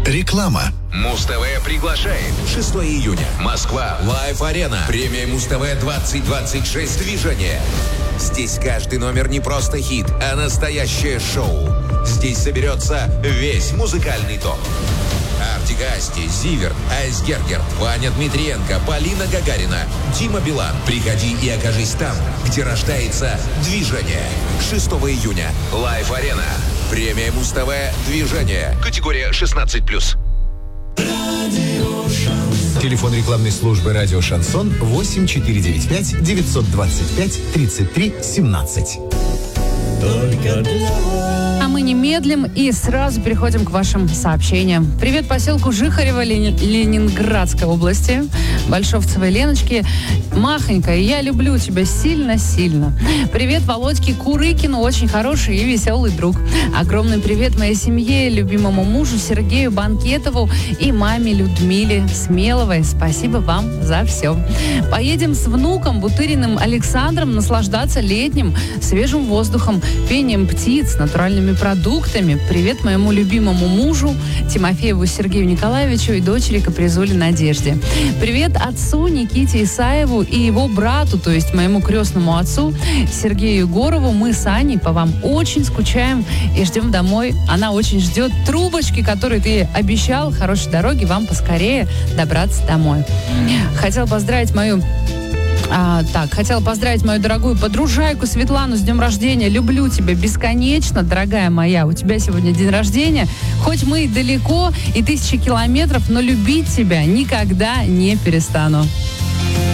Реклама. Муз-ТВ приглашает. 6 июня. Москва. Лайв-арена. Премия Муз-ТВ 2026. Движение. Здесь каждый номер не просто хит, а настоящее шоу. Здесь соберется весь музыкальный топ. Артик Асти, Зиверт, Айсгергер, Ваня Дмитриенко, Полина Гагарина, Дима Билан. Приходи и окажись там, где рождается движение. 6 июня. Лайв-арена. Премия Муз-ТВ «Движение». Категория 16+. Телефон рекламной службы «Радио Шансон» 8495 925 33 17. А мы не медлим и сразу переходим к вашим сообщениям. Привет поселку Жихарево Ленинградской области. Большовцевой Леночке. Махонька, я люблю тебя сильно-сильно. Привет Володьке Курыкину, очень хороший и веселый друг. Огромный привет моей семье, любимому мужу Сергею Банкетову и маме Людмиле Смеловой. Спасибо вам за все. Поедем с внуком Бутыриным Александром наслаждаться летним свежим воздухом, пением птиц, натуральными продуктами. Привет моему любимому мужу Тимофееву Сергею Николаевичу и дочери Капризуле Надежде. Привет отцу Никите Исаеву и его брату, то есть моему крестному отцу Сергею Егорову. Мы с Аней по вам очень скучаем и ждем домой. Она очень ждет трубочки, которые ты обещал. Хорошей дороги, вам поскорее добраться домой. Хотела поздравить мою дорогую подружайку Светлану с днем рождения. Люблю тебя бесконечно, дорогая моя. У тебя сегодня день рождения. Хоть мы и далеко, и 1000 километров, но любить тебя никогда не перестану.